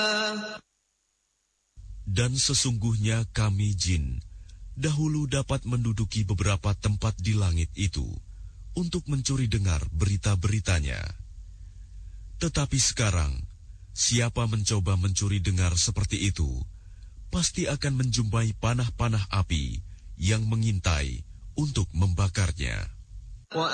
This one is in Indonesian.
Dan sesungguhnya kami jin dahulu dapat menduduki beberapa tempat di langit itu untuk mencuri dengar berita-beritanya. Tetapi sekarang, siapa mencoba mencuri dengar seperti itu, pasti akan menjumpai panah-panah api yang mengintai untuk membakarnya.